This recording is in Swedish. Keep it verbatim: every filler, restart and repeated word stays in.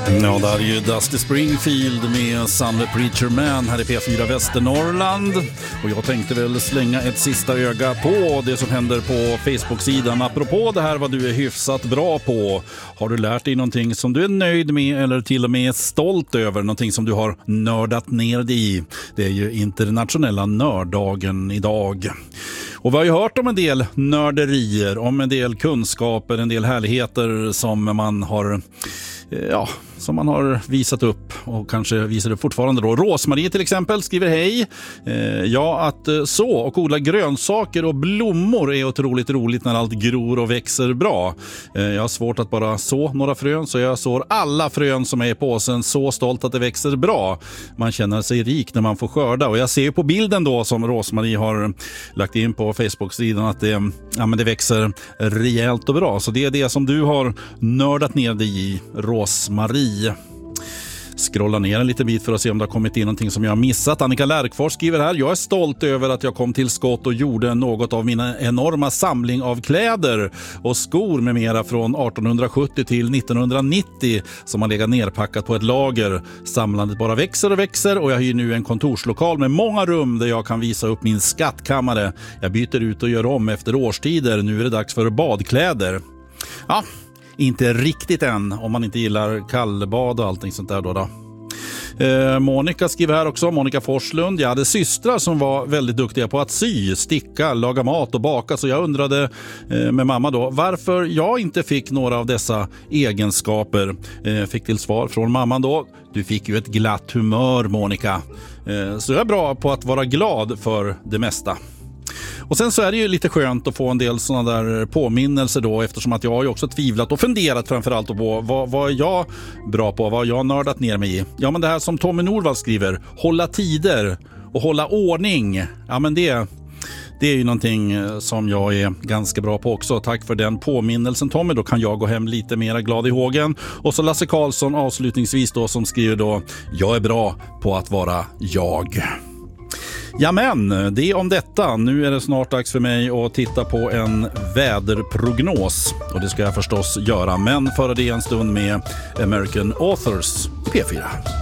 Ja, där är ju Dusty Springfield med Sunday Preacher Man här i P fyra Västernorrland. Och jag tänkte väl slänga ett sista öga på det som händer på Facebook-sidan. Apropå det här vad du är hyfsat bra på. Har du lärt dig någonting som du är nöjd med eller till och med stolt över? Någonting som du har nördat ner dig i. Det är ju internationella nörddagen idag. Och vi har ju hört om en del nörderier, om en del kunskaper, en del härligheter som man har... Ja, som man har visat upp och kanske visar upp fortfarande då. Rosmarie till exempel skriver hej. Eh, ja, att så och odla grönsaker och blommor är otroligt roligt när allt gror och växer bra. Eh, jag har svårt att bara så några frön, så jag sår alla frön som är i påsen, så stolt att det växer bra. Man känner sig rik när man får skörda. Och jag ser ju på bilden då som Rosmarie har lagt in på Facebook-sidan att det, ja, men det växer rejält och bra. Så det är det som du har nördat ner dig i, Rosmarie. Scrolla ner en liten bit för att se om det har kommit in någonting som jag har missat. Annika Lärkfors skriver här: jag är stolt över att jag kom till skott och gjorde något av mina enorma samling av kläder och skor med mera från artonhundrasjuttio till nittonhundranittio som har legat nerpackat på ett lager. Samlandet bara växer och växer och jag har ju nu en kontorslokal med många rum där jag kan visa upp min skattkammare. Jag byter ut och gör om efter årstider. Nu är det dags för badkläder. Ja, inte riktigt än om man inte gillar kallbad och allting sånt där då då. Eh, Monica skriver här också, Monica Forslund: jag hade systrar som var väldigt duktiga på att sy, sticka, laga mat och baka, så jag undrade eh, med mamma då varför jag inte fick några av dessa egenskaper. Eh, fick till svar från mamman då: du fick ju ett glatt humör, Monica. Eh, så jag är bra på att vara glad för det mesta. Och sen så är det ju lite skönt att få en del sådana där påminnelser då, eftersom att jag har ju också tvivlat och funderat framförallt på vad, vad är jag bra på, vad jag har nördat ner mig i. Ja, men det här som Tommy Norvald skriver, hålla tider och hålla ordning, ja men det, det är ju någonting som jag är ganska bra på också. Tack för den påminnelsen, Tommy, då kan jag gå hem lite mer glad i hågen. Och så Lasse Karlsson avslutningsvis då som skriver då: jag är bra på att vara jag. Ja, men det om detta. Nu är det snart dags för mig att titta på en väderprognos. Och det ska jag förstås göra, men före det en stund med American Authors P fyra.